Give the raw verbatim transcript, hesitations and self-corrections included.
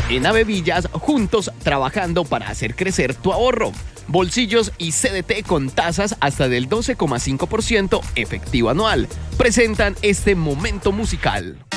En Avevillas, juntos trabajando para hacer crecer tu ahorro. Bolsillos y C D T con tasas hasta del doce coma cinco por ciento efectivo anual. Presentan este momento musical.